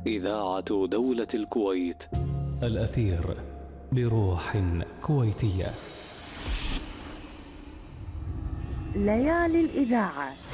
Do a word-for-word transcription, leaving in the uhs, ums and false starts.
إذاعة دولة الكويت. الأثير بروح كويتية. ليالي الإذاعة.